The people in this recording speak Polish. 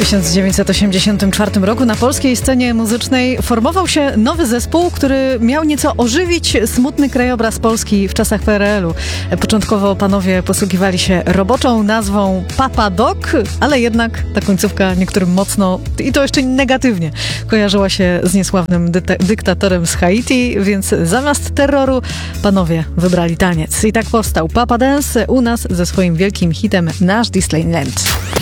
1984 roku na polskiej scenie muzycznej formował się nowy zespół, który miał nieco ożywić smutny krajobraz Polski w czasach PRL-u. Początkowo panowie posługiwali się roboczą nazwą Papa Doc, ale jednak ta końcówka niektórym mocno, i to jeszcze negatywnie, kojarzyła się z niesławnym dyktatorem z Haiti, więc zamiast terroru panowie wybrali taniec. I tak powstał Papa Dance u nas ze swoim wielkim hitem Nasz Disneyland.